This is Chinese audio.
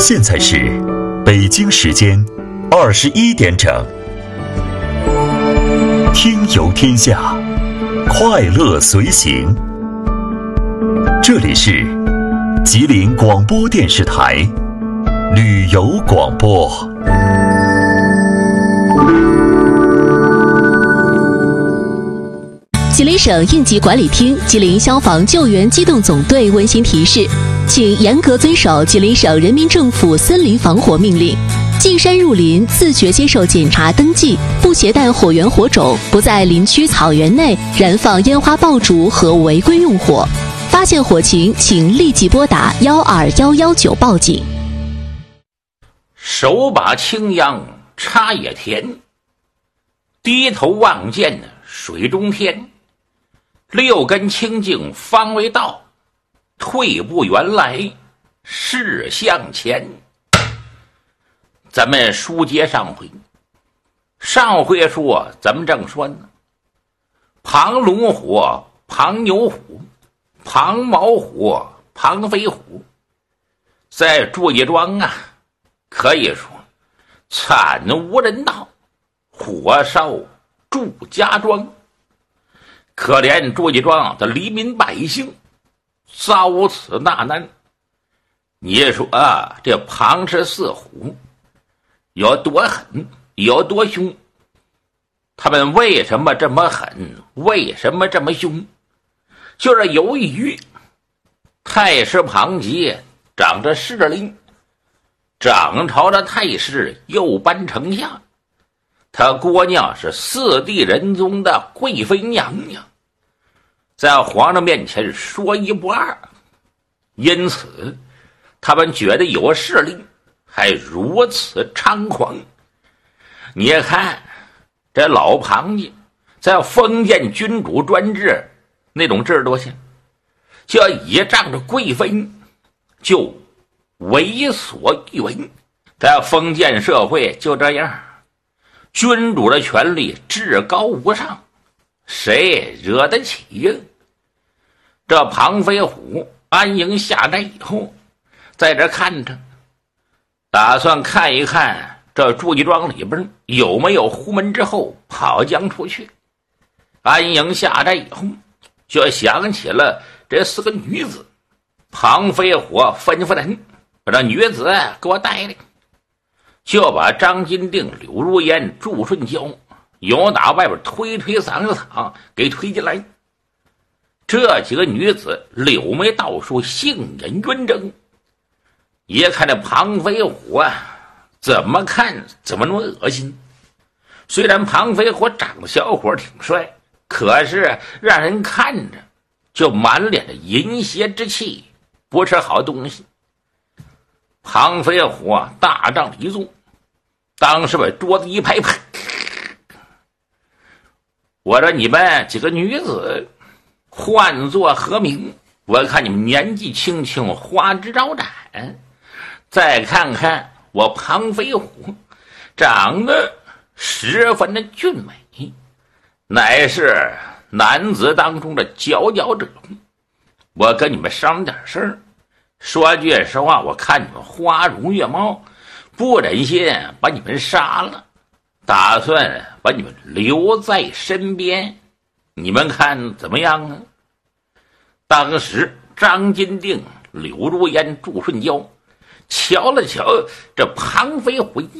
现在是北京时间21点整。听游天下，快乐随行。这里是吉林广播电视台旅游广播。 吉林省应急管理厅、吉林消防救援机动总队温馨提示，请严格遵守吉林省人民政府森林防火命令，进山入林自觉接受检查登记，不携带火源火种，不在林区草原内燃放烟花爆竹和违规用火。发现火情，请立即拨打12119报警。 手把青秧插野田，低头望见水中天。六根清净方为道，退步原来是向前。咱们书接上回说，咱们正说呢，庞龙虎、庞牛虎、庞毛虎、庞飞虎，在祝家庄啊，可以说惨无人道，火烧祝家庄。可怜祝家庄的黎民百姓遭此大难。你说啊，这庞氏四虎有多狠，有多凶？他们为什么这么狠？为什么这么凶？就是由于太师庞吉长着势力，掌朝的太师又颁丞相，他姑娘是四帝人中的贵妃娘娘，在皇上面前说一不二，因此他们觉得有势力，还如此猖狂。你看这老庞家在封建君主专制那种制度下，就倚仗着贵妃就为所欲为。在封建社会就这样，君主的权力至高无上，谁惹得起呀？这庞飞虎安营下寨以后，在这看着，打算看一看这祝家庄里边有没有胡门之后跑将出去。安营下寨以后，就想起了这四个女子。庞飞虎吩咐人把这女子给我带来，就把张金定、柳如烟、祝顺娇由打外边推搡搡搡给推进来。这几个女子柳眉倒竖，杏眼圆睁，一看这庞飞虎啊，怎么看怎么那么恶心。虽然庞飞虎长得小伙挺帅，可是让人看着就满脸的淫邪之气，不是好东西。庞飞虎啊，大帐一坐，当时把桌子一拍，我说你们几个女子唤作何名？我看你们年纪轻轻，花枝招展，再看看我庞飞虎长得十分的俊美，乃是男子当中的佼佼者。我跟你们商量点事儿，说句实话，我看你们花容月貌，不忍心把你们杀了，打算把你们留在身边，你们看怎么样啊？当时张金定、柳如烟、祝顺娇瞧了瞧这庞飞虎